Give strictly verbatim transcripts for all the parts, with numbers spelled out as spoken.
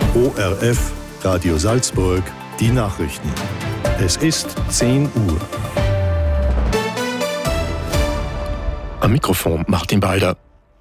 O R F, Radio Salzburg, die Nachrichten. Es ist zehn Uhr. Am Mikrofon Martin Balder.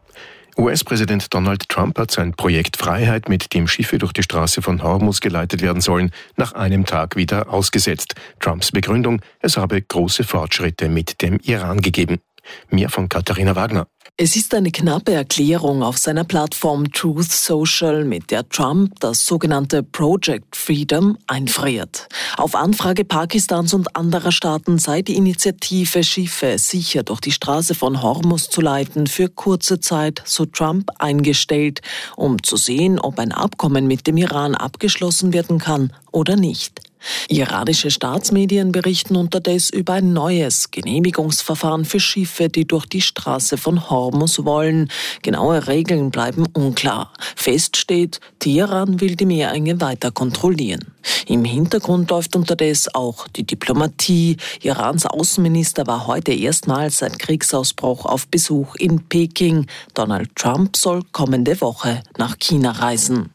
U S-Präsident Donald Trump hat sein Projekt Freiheit, mit dem Schiffe durch die Straße von Hormuz geleitet werden sollen, nach einem Tag wieder ausgesetzt. Trumps Begründung, es habe große Fortschritte mit dem Iran gegeben. Mehr von Katharina Wagner. Es ist eine knappe Erklärung auf seiner Plattform Truth Social, mit der Trump das sogenannte Project Freedom einfriert. Auf Anfrage Pakistans und anderer Staaten sei die Initiative, Schiffe sicher durch die Straße von Hormuz zu leiten, für kurze Zeit, so Trump, eingestellt, um zu sehen, ob ein Abkommen mit dem Iran abgeschlossen werden kann oder nicht. Iranische Staatsmedien berichten unterdessen über ein neues Genehmigungsverfahren für Schiffe, die durch die Straße von Hormuz wollen. Genaue Regeln bleiben unklar. Fest steht, Teheran will die Meerenge weiter kontrollieren. Im Hintergrund läuft unterdessen auch die Diplomatie. Irans Außenminister war heute erstmals seit Kriegsausbruch auf Besuch in Peking. Donald Trump soll kommende Woche nach China reisen.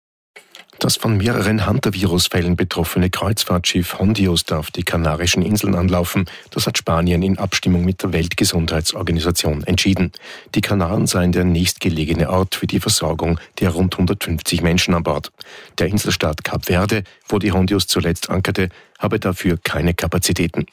Das von mehreren Hantavirus-Fällen betroffene Kreuzfahrtschiff Hondios darf die Kanarischen Inseln anlaufen. Das hat Spanien in Abstimmung mit der Weltgesundheitsorganisation entschieden. Die Kanaren seien der nächstgelegene Ort für die Versorgung der rund hundertfünfzig Menschen an Bord. Der Inselstaat Kap Verde, wo die Hondios zuletzt ankerte, habe dafür keine Kapazitäten.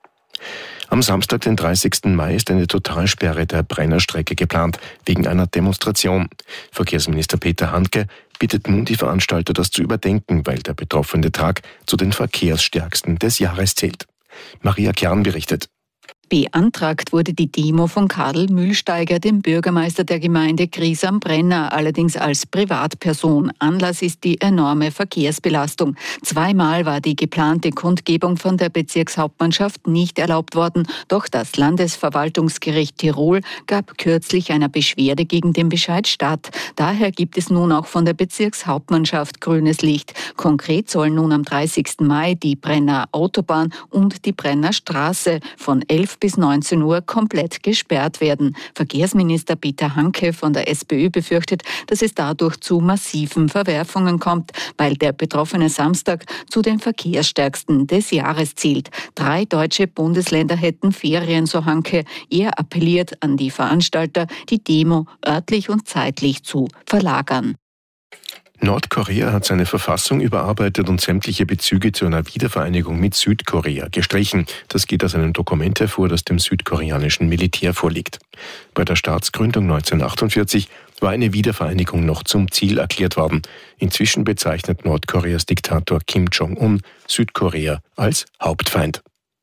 Am Samstag, den dreißigsten Mai, ist eine Totalsperre der Brennerstrecke geplant, wegen einer Demonstration. Verkehrsminister Peter Handke bittet nun die Veranstalter, das zu überdenken, weil der betroffene Tag zu den verkehrsstärksten des Jahres zählt. Maria Kern berichtet. Beantragt wurde die Demo von Karl Mühlsteiger, dem Bürgermeister der Gemeinde Gries am Brenner, allerdings als Privatperson. Anlass ist die enorme Verkehrsbelastung. Zweimal war die geplante Kundgebung von der Bezirkshauptmannschaft nicht erlaubt worden, doch das Landesverwaltungsgericht Tirol gab kürzlich einer Beschwerde gegen den Bescheid statt. Daher gibt es nun auch von der Bezirkshauptmannschaft grünes Licht. Konkret sollen nun am dreißigsten Mai die Brenner Autobahn und die Brenner Straße von elf bis neunzehn Uhr komplett gesperrt werden. Verkehrsminister Peter Handke von der SPÖ befürchtet, dass es dadurch zu massiven Verwerfungen kommt, weil der betroffene Samstag zu den verkehrsstärksten des Jahres zählt. Drei deutsche Bundesländer hätten Ferien, so Handke. Er appelliert an die Veranstalter, die Demo örtlich und zeitlich zu verlagern. Nordkorea hat seine Verfassung überarbeitet und sämtliche Bezüge zu einer Wiedervereinigung mit Südkorea gestrichen. Das geht aus einem Dokument hervor, das dem südkoreanischen Militär vorliegt. Bei der Staatsgründung neunzehnhundertachtundvierzig war eine Wiedervereinigung noch zum Ziel erklärt worden. Inzwischen bezeichnet Nordkoreas Diktator Kim Jong-un Südkorea als Hauptfeind.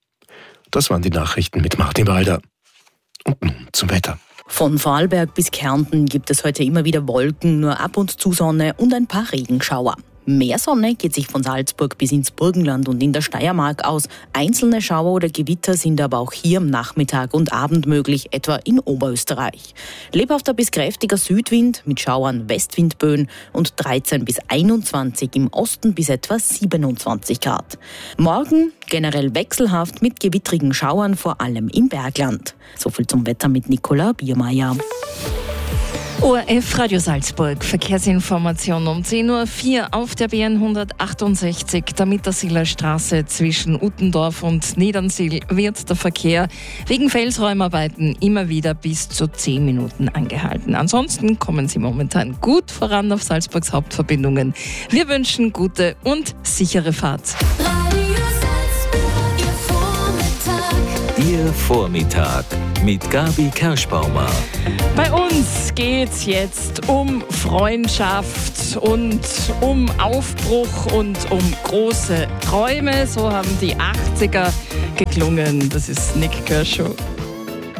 Das waren die Nachrichten mit Martin Balder. Und nun zum Wetter. Von Vorarlberg bis Kärnten gibt es heute immer wieder Wolken, nur ab und zu Sonne und ein paar Regenschauer. Mehr Sonne geht sich von Salzburg bis ins Burgenland und in der Steiermark aus. Einzelne Schauer oder Gewitter sind aber auch hier am Nachmittag und Abend möglich, etwa in Oberösterreich. Lebhafter bis kräftiger Südwind mit Schauern, Westwindböen und dreizehn bis einundzwanzig, im Osten bis etwa siebenundzwanzig Grad. Morgen generell wechselhaft mit gewittrigen Schauern, vor allem im Bergland. Soviel zum Wetter mit Nicola Biermeier. O R F Radio Salzburg, Verkehrsinformation um zehn Uhr vier auf der B N hundertachtundsechzig, der Mittersiler Straße zwischen Uttendorf und Nedernsiel wird der Verkehr wegen Felsräumarbeiten immer wieder bis zu zehn Minuten angehalten. Ansonsten kommen Sie momentan gut voran auf Salzburgs Hauptverbindungen. Wir wünschen gute und sichere Fahrt. Ihr Vormittag mit Gabi Kerschbaumer. Bei uns geht's jetzt um Freundschaft und um Aufbruch und um große Träume. So haben die achtziger geklungen. Das ist Nick Kershaw.